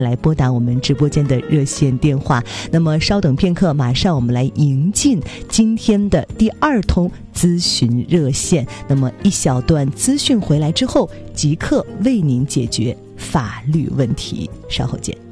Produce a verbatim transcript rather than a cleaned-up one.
来拨打我们直播间的热线电话。那么稍等片刻，马上我们来迎进今天的第二通咨询热线。那么一小段资讯回来之后，即刻为您解决法律问题。稍后见。